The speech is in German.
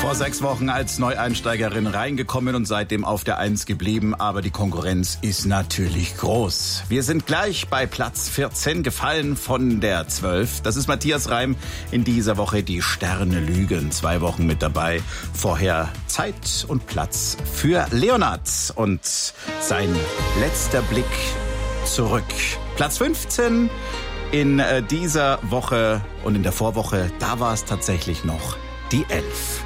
Vor 6 Wochen als Neueinsteigerin reingekommen und seitdem auf der 1 geblieben. Aber die Konkurrenz ist natürlich groß. Wir sind gleich bei Platz 14, gefallen von der 12. Das ist Matthias Reim. In dieser Woche die Sterne lügen. 2 Wochen mit dabei. Vorher Zeit und Platz für Leonard. Und sein letzter Blick zurück. Platz 15 in dieser Woche und in der Vorwoche. Da war es tatsächlich noch die 11.